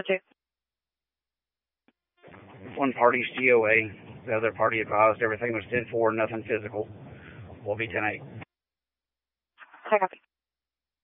2. One party's GOA. The other party advised everything was 10-4, nothing physical. We'll be 10-8. I copy.